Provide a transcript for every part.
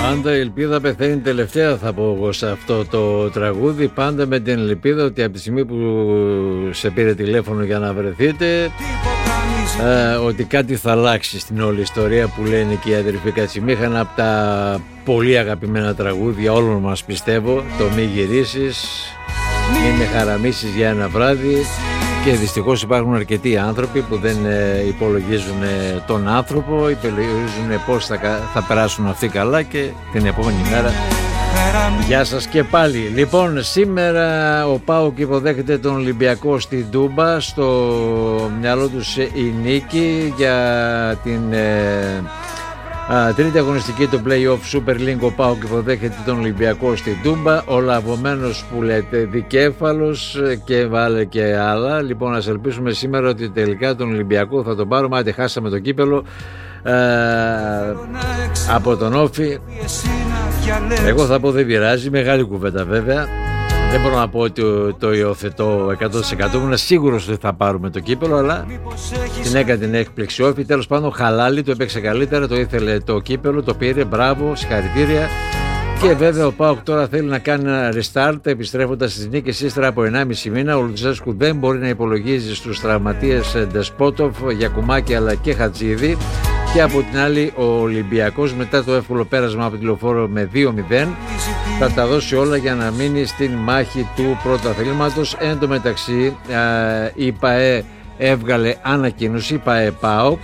Πάντα η ελπίδα πεθαίνει τελευταία, θα πω εγώ σε αυτό το τραγούδι. Πάντα με την ελπίδα ότι από τη στιγμή που σε πήρε τηλέφωνο για να βρεθείτε, ότι κάτι θα αλλάξει στην όλη ιστορία, που λένε και οι αδερφοί Κατσιμίχα. Ένα από τα πολύ αγαπημένα τραγούδια όλων μας, πιστεύω, το «Μη γυρίσεις», «Μη με χαραμίσεις για ένα βράδυ». Και δυστυχώς υπάρχουν αρκετοί άνθρωποι που δεν υπολογίζουν τον άνθρωπο, υπολογίζουν πώς θα περάσουν αυτοί καλά και την επόμενη μέρα γεια σας και πάλι. Λοιπόν, σήμερα ο ΠΑΟΚ υποδέχεται τον Ολυμπιακό στη Τούμπα. Στο μυαλό τους η νίκη για την τρίτη αγωνιστική του Play-Off Super League. Ο ΠΑΟΚ υποδέχεται τον Ολυμπιακό στην Τούμπα. Ο λαβωμένος που λέτε δικέφαλος και βάλε και άλλα. Λοιπόν, ας ελπίσουμε σήμερα ότι τελικά τον Ολυμπιακό θα τον πάρουμε. Άντε, χάσαμε το κύπελο από τον Όφη. Εγώ θα πω δεν πειράζει, μεγάλη κουβέντα βέβαια. Δεν μπορώ να πω ότι το υιοθετώ 100%. Ήμουν σίγουρος ότι θα πάρουμε το κύπελο, αλλά την έκανε την έκπληξη Όφη. Τέλος πάντων, χαλάλι, το έπαιξε καλύτερα, το ήθελε το κύπελο, το πήρε, μπράβο, συγχαρητήρια. Και βέβαια ο ΠΑΟΚ τώρα θέλει να κάνει ένα restart, επιστρέφοντας στις νίκες ύστερα από 1,5 μήνα. Ο Λουτσέσκου δεν μπορεί να υπολογίζει στους τραυματίες Ντεσπότοφ, Γιακουμάκη αλλά και Χατζίδη. Και από την άλλη ο Ολυμπιακός, μετά το εύκολο πέρασμα από τη Λεωφόρο με 2-0, θα τα δώσει όλα για να μείνει στην μάχη του πρωταθλήματος. Εν τω μεταξύ η ΠΑΕ έβγαλε ανακοίνωση, η ΠΑΕ ΠΑΟΚ,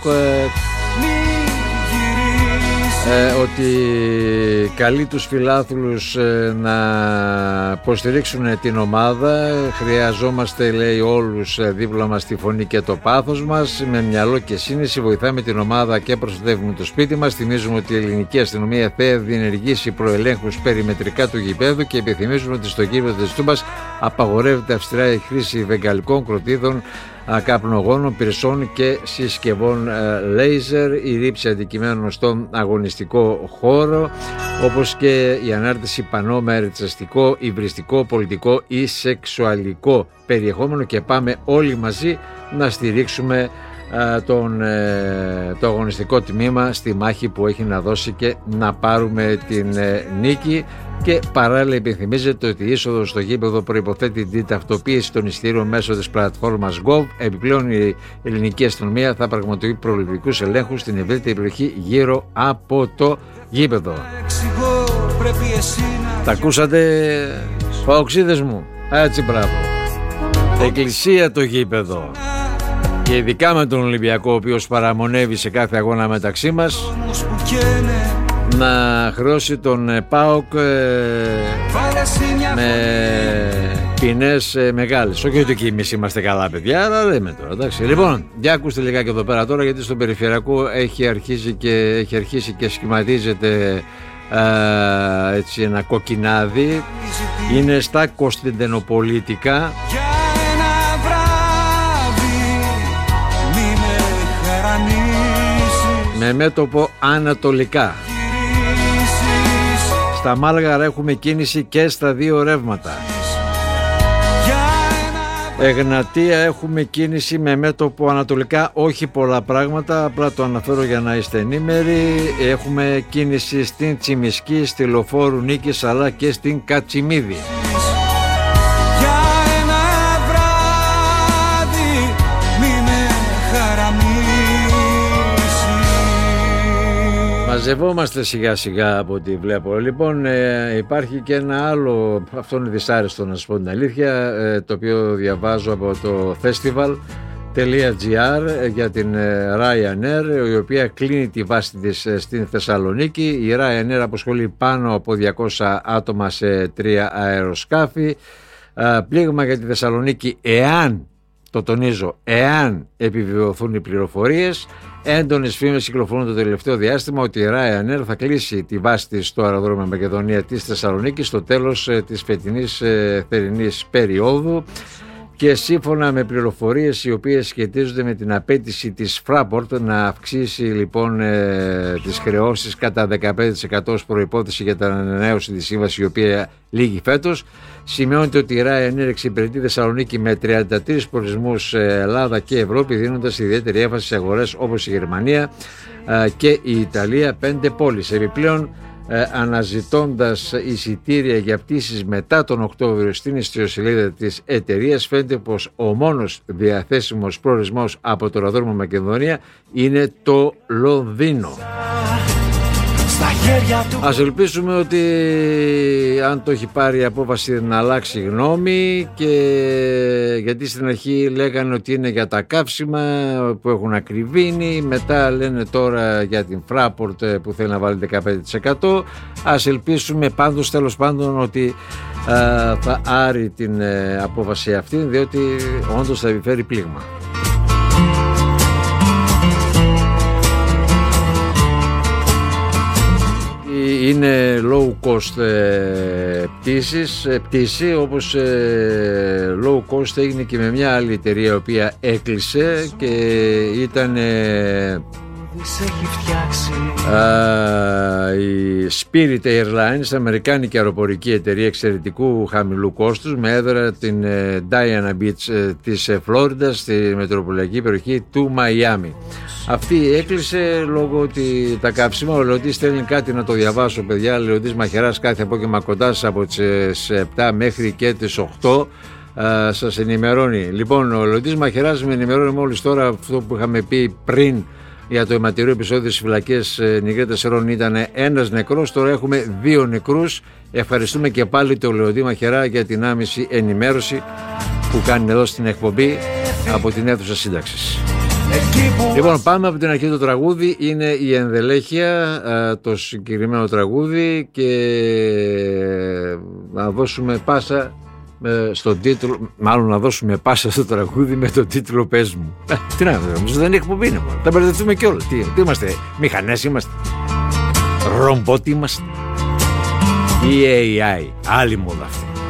ότι καλεί τους φιλάθλους να υποστηρίξουν την ομάδα. Χρειαζόμαστε, λέει, όλους δίπλα μας τη φωνή και το πάθος μας. Με μυαλό και σύνεση βοηθάμε την ομάδα και προστατεύουμε το σπίτι μας. Θυμίζουμε ότι η ελληνική αστυνομία θα διενεργήσει προελέγχους περιμετρικά του γηπέδου και επιθυμίζουμε ότι στο γήπεδο της Τούμπας απαγορεύεται αυστηρά η χρήση βεγγαλικών κροτίδων, καπνογόνων, πυρσών και συσκευών λέιζερ, η ρήψη αντικειμένων στον αγωνιστικό χώρο, όπως και η ανάρτηση πανό με ρατσιστικό, υβριστικό, πολιτικό ή σεξουαλικό περιεχόμενο. Και πάμε όλοι μαζί να στηρίξουμε το αγωνιστικό τμήμα στη μάχη που έχει να δώσει και να πάρουμε την νίκη. Και παράλληλα υπενθυμίζεται ότι η είσοδος στο γήπεδο προϋποθέτει την ταυτοποίηση των εισιτήριων μέσω της πλατφόρμας Gov. Επιπλέον η ελληνική αστυνομία θα πραγματοποιεί προληπτικούς ελέγχους στην ευρύτερη περιοχή γύρω από το γήπεδο. Τα ακούσατε, παοξίδες μου? Έτσι, μπράβο. Εκκλησία το γήπεδο. Και ειδικά με τον Ολυμπιακό, ο οποίος παραμονεύει σε κάθε αγώνα μεταξύ μας, να χρεώσει τον ΠΑΟΚ με ποινές μεγάλες. Όχι ότι και εμείς είμαστε καλά παιδιά, αλλά λέμε τώρα, εντάξει. Λοιπόν, για ακούστε λιγάκι εδώ πέρα τώρα, γιατί στον περιφερειακό έχει αρχίσει και σχηματίζεται έτσι ένα κοκκινάδι. Είναι στα Κωνσταντινοπολίτικα. Με μέτωπο ανατολικά. Στα Μάλγαρα έχουμε κίνηση και στα δύο ρεύματα. Εγνατία έχουμε κίνηση με μέτωπο ανατολικά, όχι πολλά πράγματα, απλά το αναφέρω για να είστε ενήμεροι. Έχουμε κίνηση στην Τσιμισκή, στη Λεωφόρου Νίκης αλλά και στην Κατσιμίδη. Μαζευόμαστε σιγά σιγά από ό,τι βλέπω. Λοιπόν, υπάρχει και ένα άλλο, αυτό είναι δυσάρεστο να σας πω την αλήθεια, το οποίο διαβάζω από το festival.gr για την Ryanair, η οποία κλείνει τη βάση της στην Θεσσαλονίκη. Η Ryanair απασχολεί πάνω από 200 άτομα σε 3 αεροσκάφη. Πλήγμα για τη Θεσσαλονίκη εάν, το τονίζω, εάν επιβεβαιωθούν οι πληροφορίες. Έντονες φήμες κυκλοφορούν το τελευταίο διάστημα ότι η Ryanair θα κλείσει τη βάση της στο αεροδρόμιο Μακεδονία της Θεσσαλονίκης στο τέλος της φετινής θερινής περίοδου. Και σύμφωνα με πληροφορίες οι οποίες σχετίζονται με την απέτηση της Fraport να αυξήσει λοιπόν τις χρεώσεις κατά 15% ως προϋπόθεση για την ανανέωση της σύμβασης, η οποία λήγει φέτος, σημειώνεται ότι η Ryanair εξυπηρετεί Θεσσαλονίκη με 33 προορισμούς Ελλάδα και Ευρώπη, δίνοντας ιδιαίτερη έμφαση σε αγορές όπως η Γερμανία και η Ιταλία, 5 πόλεις. Επιπλέον αναζητώντας εισιτήρια για πτήσεις μετά τον Οκτώβριο στην ιστοσελίδα της εταιρείας, φαίνεται πως ο μόνος διαθέσιμος προορισμός από το αεροδρόμιο Μακεδονία είναι το Λονδίνο. Ας ελπίσουμε ότι αν το έχει πάρει η απόφαση να αλλάξει γνώμη, και γιατί στην αρχή λέγανε ότι είναι για τα καύσιμα που έχουν ακριβήνει, μετά λένε τώρα για την Fraport που θέλει να βάλει 15%. Ας ελπίσουμε πάντως, τέλος πάντων, ότι θα άρει την απόφαση αυτή, διότι όντως θα επιφέρει πλήγμα. Είναι low cost πτήση, όπως low cost έγινε και με μια άλλη εταιρεία η οποία έκλεισε, και ήταν η Spirit Airlines, αμερικάνικη αεροπορική εταιρεία εξαιρετικού χαμηλού κόστους, με έδρα την Diana Beach της Φλόριντα, στη μετροπολιτική περιοχή του Μαϊάμι. Αυτή έκλεισε λόγω ότι τα καύσιμα, ο Λεωτής θέλει κάτι να το διαβάσω, παιδιά. Λεωτής Μαχαιράς κάθε απόγευμα κοντά σας από τις 7 μέχρι και τις 8 σας ενημερώνει. Λοιπόν, ο Λεωτής Μαχαιράς με ενημερώνει μόλις τώρα αυτό που είχαμε πει πριν για το αιματηρό επεισόδιο στις φυλακές Νιγρέτας Σερών. Ήταν ένας νεκρός, τώρα έχουμε 2 νεκρούς. Ευχαριστούμε και πάλι τον Λεωτή Μαχαιρά για την άμεση ενημέρωση που κάνει εδώ στην εκπομπή από την αίθουσα σύνταξης. Λοιπόν, πάμε από την αρχή. Το τραγούδι είναι η Ενδελέχεια, το συγκεκριμένο τραγούδι, και να δώσουμε πάσα στον τίτλο, μάλλον να δώσουμε πάσα στο τραγούδι με τον τίτλο «Πες μου». Τι να δούμε, νομίζω δεν είναι εκπομπή, είναι μόνο. Θα μπερδευτούμε κιόλα. Τι είμαστε, μηχανές είμαστε, ρομπότ είμαστε ή AI, άλλη μόδα αυτή.